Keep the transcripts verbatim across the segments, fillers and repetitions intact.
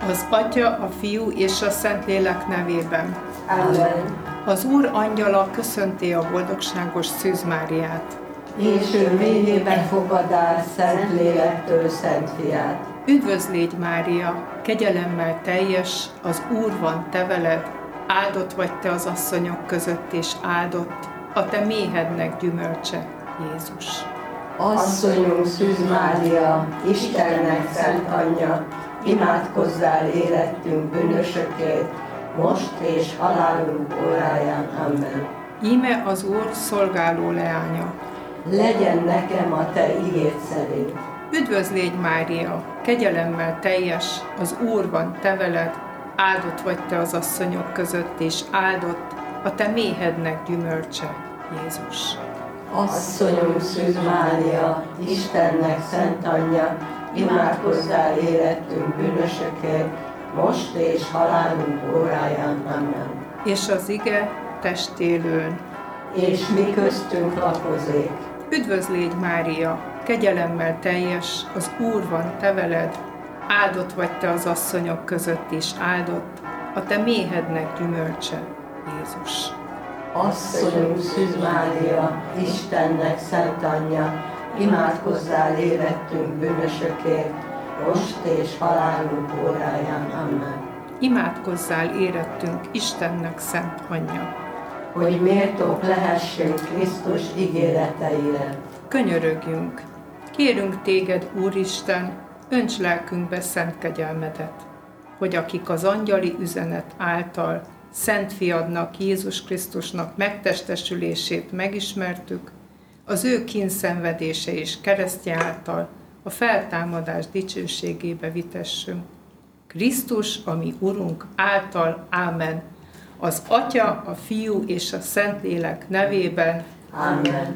Az Atya, a Fiú és a Szentlélek nevében. Amen. Az Úr angyala köszönti a boldogságos Szűz Máriát. És ő mélyében fogadál Szentlélektől Szent Fiát. Üdvözlégy Mária, kegyelemmel teljes, az Úr van te veled, áldott vagy te az asszonyok között, és áldott a te méhednek gyümölcse, Jézus. Asszonyunk Szűz Mária, Istennek szent anyja, imádkozzál életünk bűnösökért, most és halálunk óráján. Amen. Íme az Úr szolgáló leánya. Legyen nekem a te igéd szerint. Üdvözlégy Mária, kegyelemmel teljes, az Úr van te veled, áldott vagy te az asszonyok között, és áldott a te méhednek gyümölcse, Jézus. Asszonyunk Szűz Mária, Istennek szent anyja, imádkozzál életünk bűnösökért, most és halálunk óráján. Amen. És az ige testélőn. És mi köztünk lakozik. Üdvözlégy Mária, kegyelemmel teljes, az Úr van te veled, áldott vagy te az asszonyok között, és áldott a te méhednek gyümölcse, Jézus. Asszonyunk Szűz Mária, Istennek szent anyja, imádkozzál életünk bűnösökért, most és halálunk óráján. Amen. Imádkozzál érettünk Istennek szent anyja, hogy méltók lehessünk Krisztus ígéreteire. Könyörögjünk! Kérünk téged, Úristen, önts lelkünkbe szent kegyelmedet, hogy akik az angyali üzenet által Szent Fiadnak, Jézus Krisztusnak megtestesülését megismertük, az ő kínszenvedése és keresztje által a feltámadás dicsőségébe vitessünk. Krisztus, a mi Urunk által. Ámen. Az Atya, a Fiú és a Szentlélek nevében. Ámen.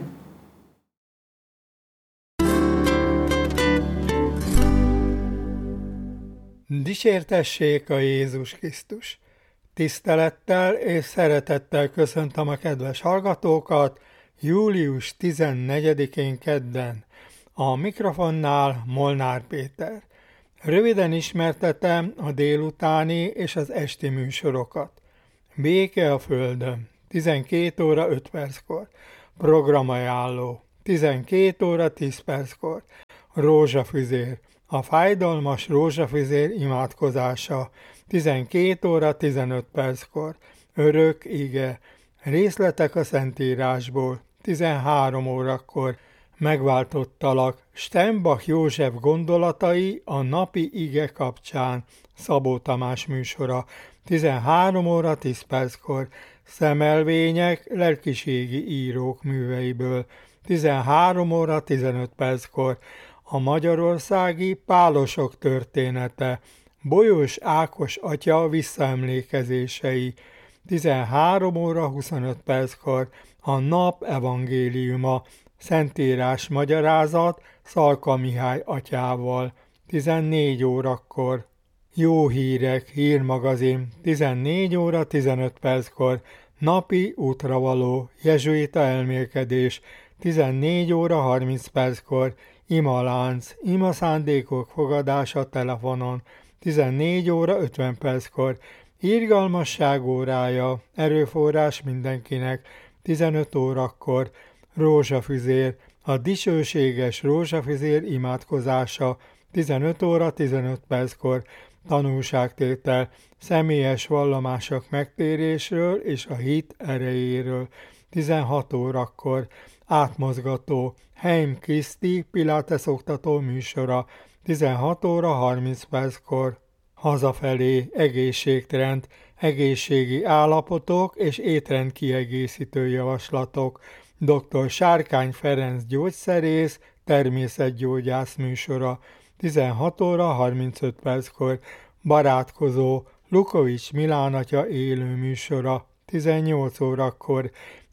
Dicsértessék a Jézus Krisztus! Tisztelettel és szeretettel köszöntöm a kedves hallgatókat július tizennegyedikén kedden. A mikrofonnál Molnár Péter. Röviden ismertetem a délutáni és az esti műsorokat. Béke a Földön, tizenkét óra öt perckor. Programajánló, tizenkét óra tíz perckor. Rózsafüzér, a fájdalmas rózsafüzér imádkozása, tizenkét óra tizenöt perckor. Örök ige, részletek a Szentírásból, tizenhárom órakor. Megváltottalak, Steinbach József gondolatai a napi ige kapcsán, Szabó Tamás műsora, tizenhárom óra tíz perckor. Szemelvények lelkiségi írók műveiből, tizenhárom óra tizenöt perckor. A magyarországi pálosok története, Bolyós Ákos atya visszaemlékezései, tizenhárom óra huszonöt perckor. A nap evangéliuma, Szentírás magyarázat Szalka Mihály atyával, tizennégy órakor. Jó hírek, hírmagazin, tizennégy óra tizenöt perckor. Napi útravaló, jezsuita elmélkedés, tizennégy óra harminc perckor. Imalánc, ima szándékok fogadása telefonon, tizennégy óra ötven perckor. Irgalmasság órája, erőforrás mindenkinek, tizenöt órakor. Rózsafüzér, a dicsőséges rózsafüzér imádkozása, tizenöt óra tizenöt perckor. Tanúságtétel, személyes vallomások megtérésről és a hit erejéről, tizenhat órakor. Átmozgató, Heim Kriszti Pilates oktató műsora, tizenhat óra harminc perckor. Hazafelé egészségtrend, egészségi állapotok és étrend kiegészítő javaslatok. dr. Sárkány Ferenc gyógyszerész, természetgyógyász műsora, tizenhat óra harmincöt perckor. Barátkozó, Lukovics Milán atya élő műsora, tizennyolc órakor.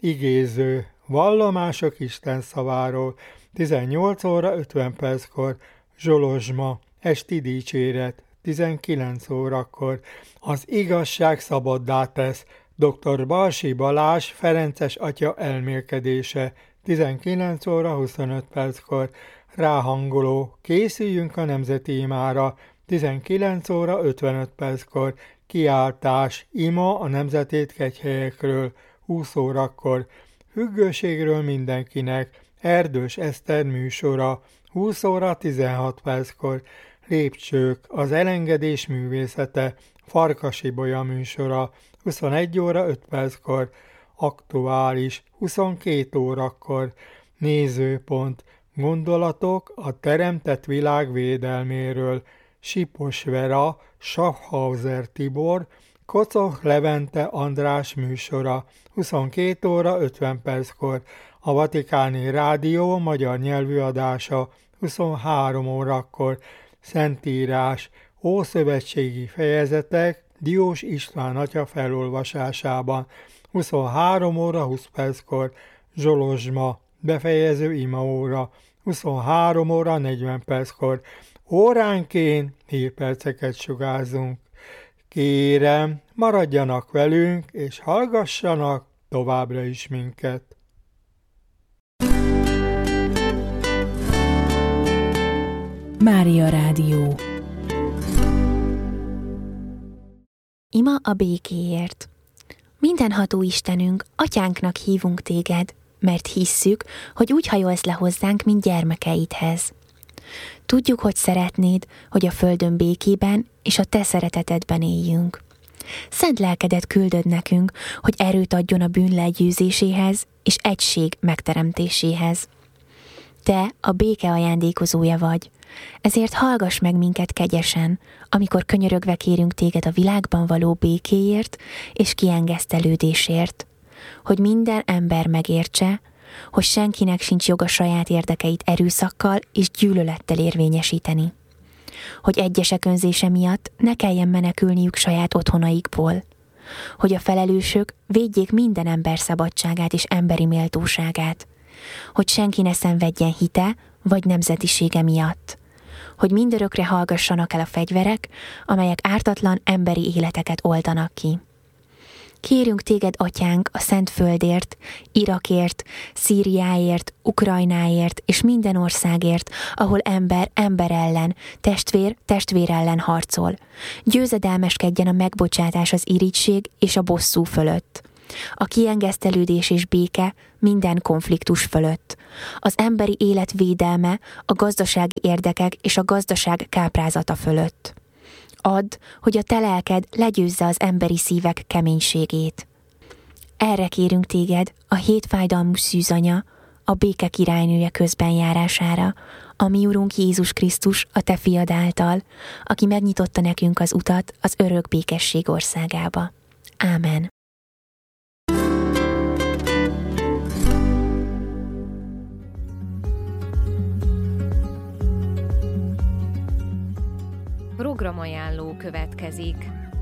Igéző, vallomások Isten szaváról, tizennyolc óra ötven perckor. Zsolozsma, esti dicséret, tizenkilenc órakor. Az igazság szabaddá tesz, dr. Balsi Balázs Ferences atya elmélkedése, tizenkilenc óra huszonöt perckor. Ráhangoló, készüljünk a nemzeti imára, tizenkilenc óra ötvenöt perckor kiáltás, ima a nemzetétkegyhelyekről, húsz órakor, függőségről mindenkinek, Erdős Eszter műsora, húsz óra tizenhat perckor, lépcsők, az elengedés művészete, Farkas Ibolya műsora, huszonegy óra öt perckor, aktuális, huszonkét órakor, nézőpont, gondolatok a teremtett világ védelméről, Sipos Vera, Schaffhauser Tibor, Kococh Levente András műsora, huszonkét óra ötven perckor, a Vatikáni Rádió magyar nyelvű adása, huszonhárom órakor, Szentírás, ószövetségi fejezetek, Diós István atya felolvasásában, huszonhárom óra húsz perckor, Zsolozsma, befejező imaóra, huszonhárom óra negyven perckor, óránként hírperceket sugárzunk. Kérem, maradjanak velünk, és hallgassanak továbbra is minket. Mária Rádió. Ima a békéért. Mindenható Istenünk, atyánknak hívunk téged, mert hisszük, hogy úgy hajolsz le hozzánk, mint gyermekeidhez. Tudjuk, hogy szeretnéd, hogy a földön békében és a te szeretetedben éljünk. Szent lelkedet küldöd nekünk, hogy erőt adjon a bűn legyőzéséhez és egység megteremtéséhez. Te a béke ajándékozója vagy, ezért hallgass meg minket kegyesen, amikor könyörögve kérünk téged a világban való békéért és kiengesztelődésért, hogy minden ember megértse, hogy senkinek sincs joga saját érdekeit erőszakkal és gyűlölettel érvényesíteni. Hogy egyesek önzése miatt ne kelljen menekülniük saját otthonaikból. Hogy a felelősök védjék minden ember szabadságát és emberi méltóságát. Hogy senki ne szenvedjen hite vagy nemzetisége miatt. Hogy mindörökre hallgassanak el a fegyverek, amelyek ártatlan emberi életeket oldanak ki. Kérünk téged, atyánk, a Szent Földért, Irakért, Szíriáért, Ukrajnáért és minden országért, ahol ember ember ellen, testvér testvér ellen harcol. Győzedelmeskedjen a megbocsátás az irigység és a bosszú fölött. A kiengesztelődés és béke minden konfliktus fölött. Az emberi élet védelme a gazdasági érdekek és a gazdaság káprázata fölött. Add, hogy a te lelked legyőzze az emberi szívek keménységét. Erre kérünk téged, a hétfájdalmú szűzanya, a béke királynője közbenjárására, a mi Urunk Jézus Krisztus a te fiad által, aki megnyitotta nekünk az utat az örök békesség országába. Ámen. Programajánló következik.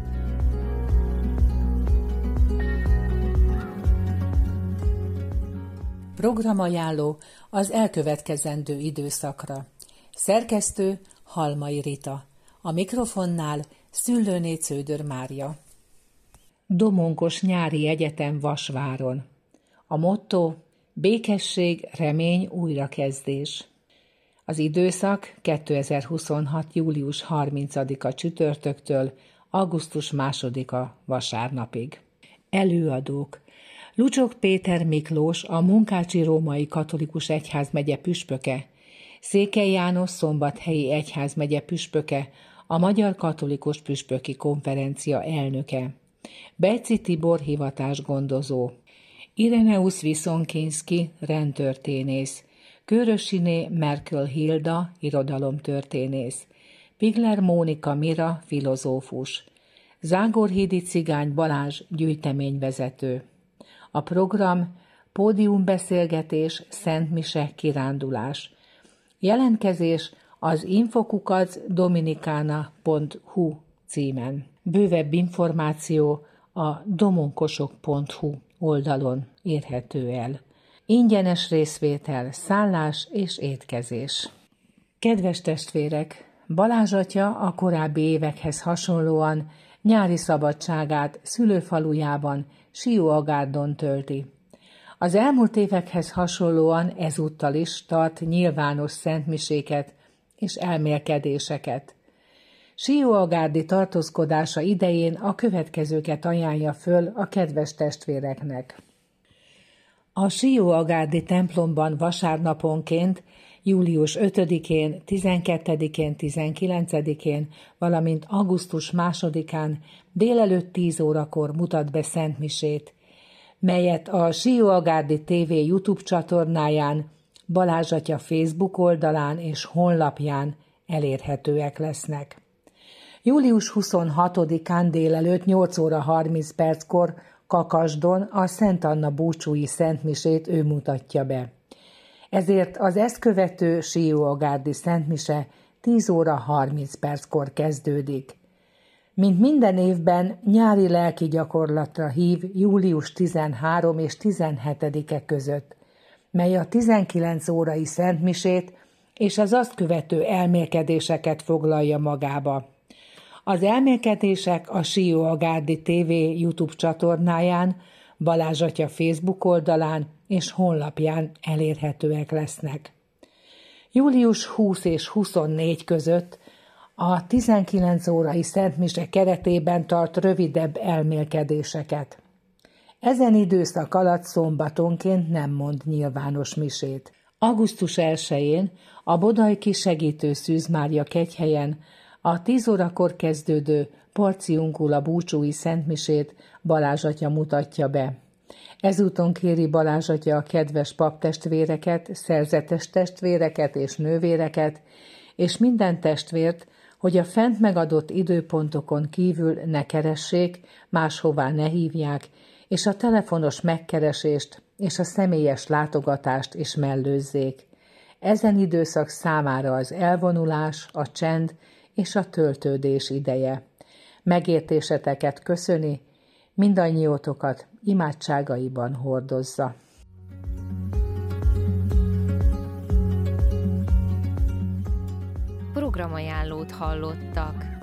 Programajánló az elkövetkezendő időszakra. Szerkesztő Halmai Rita. A mikrofonnál Szüllőné Cződör Mária. Domonkos Nyári Egyetem Vasváron. A motto: békesség, remény, újrakezdés. Az időszak kétezer-huszonhat. július harmincadika csütörtöktől augusztus másodika vasárnapig. Előadók: Lucsok Péter Miklós, a Munkácsi Római Katolikus Egyházmegye püspöke, Székely János Szombathelyi Egyházmegye püspöke, a Magyar Katolikus Püspöki Konferencia elnöke, Bejci Tibor hivatásgondozó, Ireneusz Viszonkinszki rendtörténész, Körösiné Merkel Hilda irodalomtörténész, Pigler Mónika Mira filozófus, Zágorhídi Cigány Balázs gyűjteményvezető. A program: pódiumbeszélgetés, szentmise, kirándulás. Jelentkezés az infokukac dominikana pont hu címen. Bővebb információ a domonkosok pont hu oldalon érhető el. Ingyenes részvétel, szállás és étkezés. Kedves testvérek! Balázs atya a korábbi évekhez hasonlóan nyári szabadságát szülőfalujában, Sióagárdon tölti. Az elmúlt évekhez hasonlóan ezúttal is tart nyilvános szentmiséket és elmélkedéseket. Sióagárdi tartózkodása idején a következőket ajánlja föl a kedves testvéreknek. A Sióagárdi templomban vasárnaponként, július ötödikén, tizenkettedikén, tizenkilencedikén, valamint augusztus másodikán délelőtt tíz órakor mutat be szentmisét, melyet a Sióagárdi té vé YouTube csatornáján, Balázs atya Facebook oldalán és honlapján elérhetőek lesznek. július huszonhatodikán délelőtt nyolc óra harminc perckor Kakasdon a Szent Anna búcsúi szentmisét ő mutatja be. Ezért az ezt követő Sióagárdi szentmise tíz óra harminc perckor kezdődik. Mint minden évben nyári lelki gyakorlatra hív július tizenharmadika és tizenhetedike között, mely a tizenkilenc órai szentmisét és az azt követő elmélkedéseket foglalja magába. Az elmélkedések a Sióagárdi té vé YouTube csatornáján, Balázs atya Facebook oldalán és honlapján elérhetőek lesznek. július huszadika és huszonnégyedike között a tizenkilenc órai szentmise keretében tart rövidebb elmélkedéseket. Ezen időszak alatt szombatonként nem mond nyilvános misét. augusztus elsején a Bodajki Segítő Szűz Mária kegyhelyen a tíz órakor kezdődő Porciuncula búcsúi szentmisét Balázs atya mutatja be. Ezúton kéri Balázs atya a kedves paptestvéreket, szerzetes testvéreket és nővéreket, és minden testvért, hogy a fent megadott időpontokon kívül ne keressék, máshová ne hívják, és a telefonos megkeresést és a személyes látogatást is mellőzzék. Ezen időszak számára az elvonulás, a csend és a töltődés ideje. Megértéseteket köszöni, mindannyiótokat imádságaiban hordozza. Programajánlót hallottak.